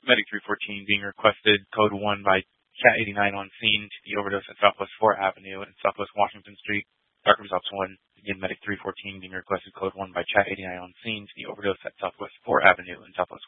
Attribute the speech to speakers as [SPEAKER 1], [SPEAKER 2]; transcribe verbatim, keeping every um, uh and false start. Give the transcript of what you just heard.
[SPEAKER 1] Medic three fourteen being requested, code one by Cat eighty-nine on scene to the overdose at Southwest fourth Avenue and Southwest Washington Street. Dark Results one. Again, Medic three fourteen being requested, code one by Chat eighty-nine on scene to the overdose at Southwest fourth Avenue and Southwest